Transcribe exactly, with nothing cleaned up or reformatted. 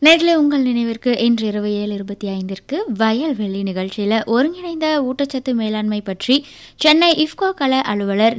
நேரில் உங்கள் நினைவிற்கு இன்று இரவு ஏழு இருபத்தி ஐந்திற்கு வயல்வெளி நிகழ்ச்சியில் ஒருங்கிணைந்த ஊட்டச்சத்து மேலாண்மை பற்றி சென்னை இஃப்கோ கள அலுவலர்